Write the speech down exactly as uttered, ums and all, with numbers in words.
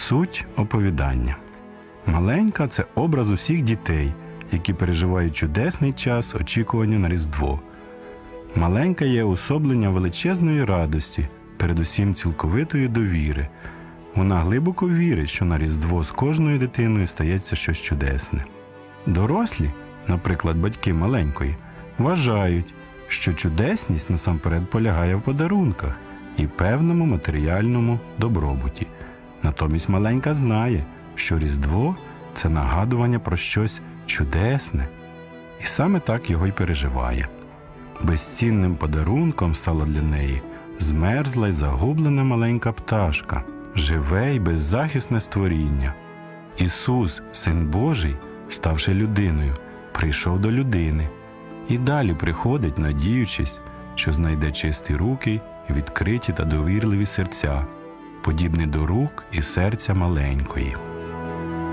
Суть оповідання. Маленька – це образ усіх дітей, які переживають чудесний час очікування на Різдво. Маленька є уособлення величезної радості, передусім цілковитої довіри. Вона глибоко вірить, що на Різдво з кожною дитиною стається щось чудесне. Дорослі, наприклад, батьки маленької, вважають, що чудесність насамперед полягає в подарунках і певному матеріальному добробуті. Натомість маленька знає, що Різдво – це нагадування про щось чудесне. І саме так його й переживає. Безцінним подарунком стала для неї змерзла й загублена маленька пташка, живе й беззахисне створіння. Ісус, Син Божий, ставши людиною, прийшов до людини і далі приходить, надіючись, що знайде чисті руки, відкриті та довірливі серця, подібні до рук і серця маленької.